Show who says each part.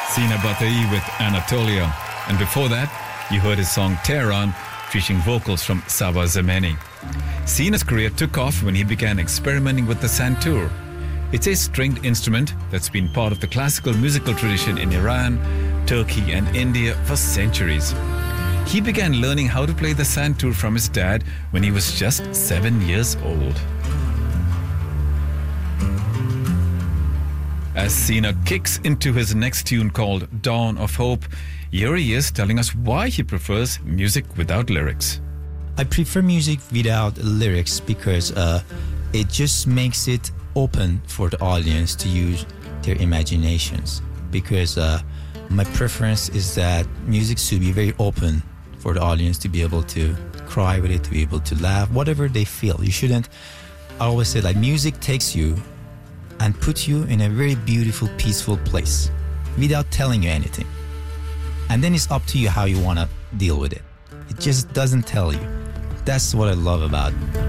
Speaker 1: Sina Batai with Anatolia. And before that, you heard his song Tehran, featuring vocals from Saba Zameni. Sina's career took off when he began experimenting with the santur. It's a stringed instrument that's been part of the classical musical tradition in Iran, Turkey and India for centuries. He began learning how to play the santur from his dad when he was just 7 years old. As Sina kicks into his next tune called Dawn of Hope, here he is telling us why he prefers music without lyrics.
Speaker 2: I prefer music without lyrics because it just makes it open for the audience to use their imaginations. Because my preference is that music should be very open for the audience to be able to cry with it, to be able to laugh, whatever they feel. You shouldn't, I always say, like, music takes you and puts you in a very beautiful, peaceful place without telling you anything. And then it's up to you how you want to deal with it. It just doesn't tell you. That's what I love about